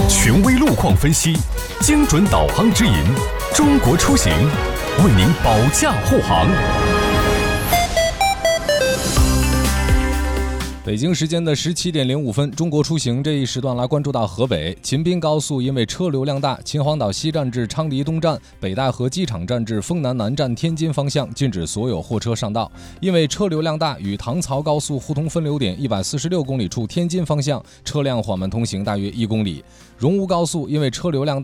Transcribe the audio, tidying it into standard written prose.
权威路况分析，精准导航指引，中国出行为您保驾护航。 北京时间的17点05分，中国出行这一时段来关注到河北秦滨高速，因为车流量大，秦皇岛西站至昌黎东站、北戴河机场站至丰南南站天津方向禁止所有货车上道。因为车流量大，与唐曹高速互通分流点146公里处天津方向车辆缓慢通行大约1公里。荣乌高速因为车流量大，